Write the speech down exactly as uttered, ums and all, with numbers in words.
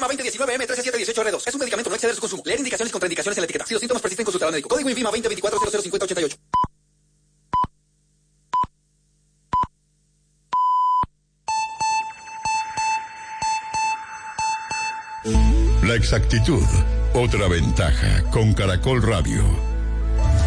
veinte diecinueve M trece siete dieciocho R dos. Es un medicamento, no exceder su consumo. Leer indicaciones y contraindicaciones en la etiqueta. Si los síntomas persisten, consultar al médico. Código INVIMA veinte veinticuatro cero cero cincuenta ochenta y ocho. La exactitud, otra ventaja con Caracol Radio.